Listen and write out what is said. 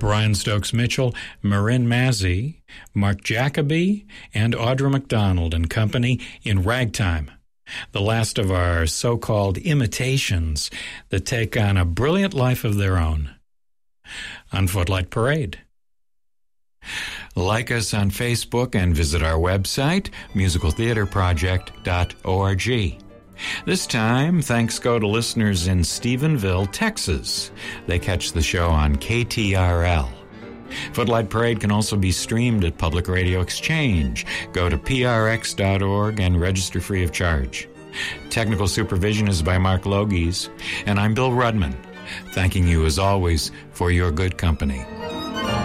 Brian Stokes Mitchell, Marin Mazzy, Mark Jacoby, and Audra McDonald and Company in Ragtime, the last of our so-called imitations that take on a brilliant life of their own. On Footlight Parade. Like us on Facebook and visit our website, musicaltheaterproject.org. This time, thanks go to listeners in Stephenville, Texas. They catch the show on KTRL. Footlight Parade can also be streamed at Public Radio Exchange. Go to prx.org and register free of charge. Technical supervision is by Mark Logies, and I'm Bill Rudman, thanking you as always for your good company.